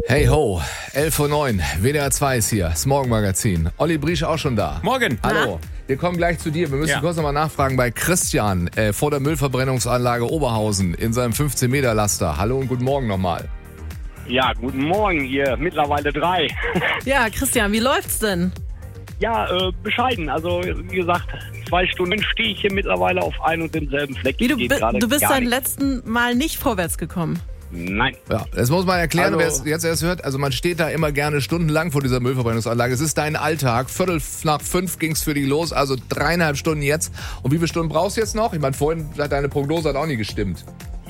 Hey ho, 11:09 Uhr, WDR 2 ist hier, das Morgenmagazin. Olli Briesch auch schon da. Morgen. Hallo. Wir kommen gleich zu dir. Wir müssen kurz nochmal nachfragen bei Christian vor der Müllverbrennungsanlage Oberhausen in seinem 15-Meter-Laster. Hallo und guten Morgen nochmal. Ja, guten Morgen hier, mittlerweile 3. Ja, Christian, wie läuft's denn? Ja, bescheiden. Also, wie gesagt, 2 Stunden stehe ich hier mittlerweile auf ein und demselben Fleck. Wie, du bist gar beim nicht. letzten Mal nicht vorwärts gekommen. Nein. Ja, das muss man erklären, Also- wer es jetzt erst hört. Also man steht da immer gerne stundenlang vor dieser Müllverbrennungsanlage. Es ist dein Alltag. 4:45 ging's für dich los, also 3,5 Stunden jetzt. Und wie viele Stunden brauchst du jetzt noch? Ich meine, vorhin hat deine Prognose auch nie gestimmt.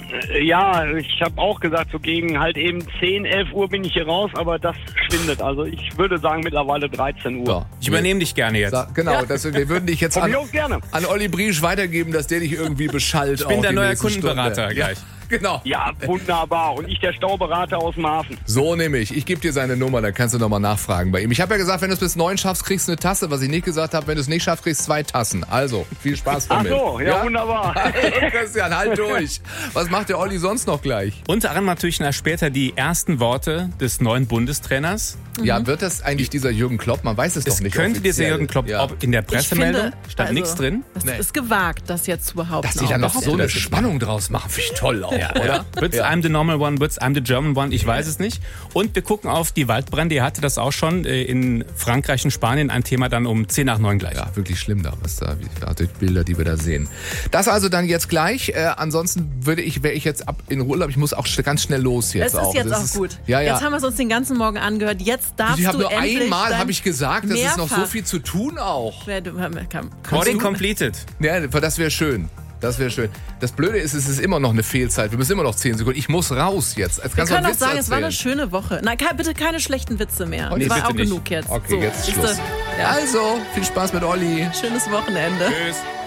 Ja, ich habe auch gesagt, so gegen halt eben 10, 11 Uhr bin ich hier raus, aber das schwindet. Also ich würde sagen mittlerweile 13 Uhr. Ja. Ich übernehme dich gerne jetzt. Genau, wir würden dich jetzt Von an mir aus gerne. Olli Briesch weitergeben, dass der dich irgendwie beschallt. Ich bin auch der die neue nächsten Kundenberater Stunde. gleich. Genau. Ja, wunderbar. Und ich der Stauberater aus dem Hafen. So nämlich. Ich gebe dir seine Nummer, dann kannst du nochmal nachfragen bei ihm. Ich habe ja gesagt, wenn du es bis 9 schaffst, kriegst du eine Tasse. Was ich nicht gesagt habe, wenn du es nicht schaffst, kriegst du 2 Tassen. Also, viel Spaß Ach damit. so, ja, wunderbar. Christian, halt durch. Was macht der Olli sonst noch gleich? Unter anderem natürlich später die ersten Worte des neuen Bundestrainers. Ja, wird das eigentlich dieser Jürgen Klopp? Man weiß es doch Es nicht könnte dieser offiziell. Jürgen Klopp, Ja. ob in der Pressemeldung stand also, nichts drin. Das Nee. ist gewagt, das jetzt zu behaupten. Dass die da noch auch. so eine Spannung draus machen, finde ich toll auch, oder? Wird's I'm the normal one, wird's I'm the German one, ich weiß es nicht. Und wir gucken auf die Waldbrände, ihr hatte das auch schon in Frankreich und Spanien, ein Thema dann um 10:09 gleich. Ja, wirklich schlimm da, was da, die Bilder, die wir da sehen. Das also dann jetzt gleich. Ansonsten wäre ich jetzt ab in Urlaub. Ich muss auch ganz schnell los jetzt Es ist jetzt auch gut. Ja, ja. Jetzt haben wir es uns den ganzen Morgen angehört. Jetzt darfst Ich habe du nur endlich einmal dein habe ich gesagt, das ist noch so mehrfach- viel zu tun auch. Boarding completed. Ja, das wäre schön. Das wäre schön. Das Blöde ist, es ist immer noch eine Fehlzeit. Wir müssen immer noch 10 Sekunden. Ich muss raus jetzt. Jetzt Wir kannst du können einen auch Witz sagen, es war eine erzählen. schöne Woche. Nein, bitte keine schlechten Witze mehr. Nee, Es war bitte auch nicht. genug jetzt. Okay, jetzt ist siehste? Schluss. Ja. Also, viel Spaß mit Olli. Schönes Wochenende. Tschüss.